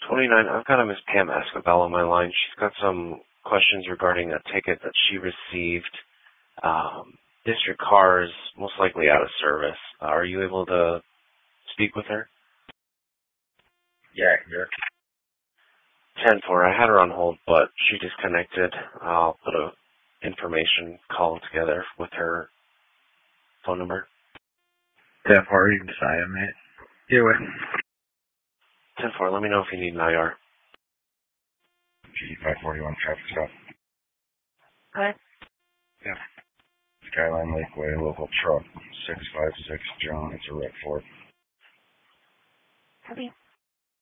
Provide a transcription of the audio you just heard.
29. I've got a Miss Pam Escobel on my line. She's got some questions regarding a ticket that she received. District car is most likely out of service. Are you able to speak with her? Yeah, here. 10-4. I had her on hold, but she disconnected. I'll put a information call together with her phone number. 10-4, you can decide it, mate. Either way. 10-4, let me know if you need an IR. GD541 traffic stop. Hi. Yeah. Skyline Lakeway, local truck, 656 John. It's a red Ford. Copy.